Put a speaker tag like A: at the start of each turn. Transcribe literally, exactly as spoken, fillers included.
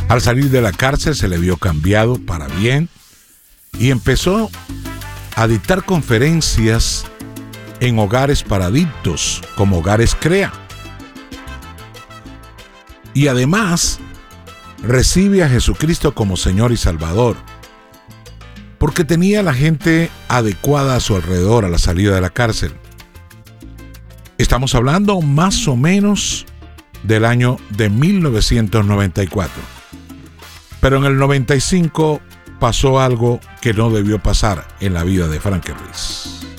A: Al salir de la cárcel se le vio cambiado para bien y empezó a dictar conferencias en hogares para adictos, como Hogares Crea. Y además recibe a Jesucristo como Señor y Salvador, porque tenía a la gente adecuada a su alrededor a la salida de la cárcel. Estamos hablando más o menos del año de mil novecientos noventa y cuatro. Pero en el noventa y cinco pasó algo que no debió pasar en la vida de Frankie Ruiz.